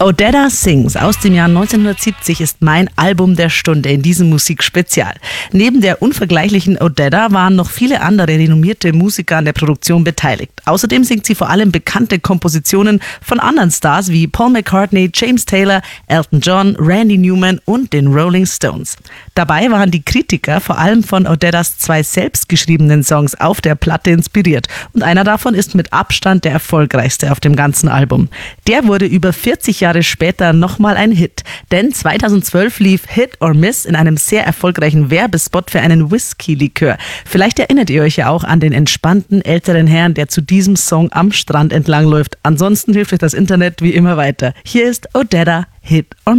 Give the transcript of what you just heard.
Odetta Sings aus dem Jahr 1970 ist mein Album der Stunde in diesem Musikspezial. Neben der unvergleichlichen Odetta waren noch viele andere renommierte Musiker an der Produktion beteiligt. Außerdem singt sie vor allem bekannte Kompositionen von anderen Stars wie Paul McCartney, James Taylor, Elton John, Randy Newman und den Rolling Stones. Dabei waren die Kritiker vor allem von Odettas 2 selbstgeschriebenen Songs auf der Platte inspiriert. Und einer davon ist mit Abstand der erfolgreichste auf dem ganzen Album. Der wurde über 40 Jahre später nochmal ein Hit. Denn 2012 lief Hit or Miss in einem sehr erfolgreichen Werbespot für einen Whisky-Likör. Vielleicht erinnert ihr euch ja auch an den entspannten älteren Herrn, der zu diesem Song am Strand entlangläuft. Ansonsten hilft euch das Internet wie immer weiter. Hier ist Odetta, Hit or Miss.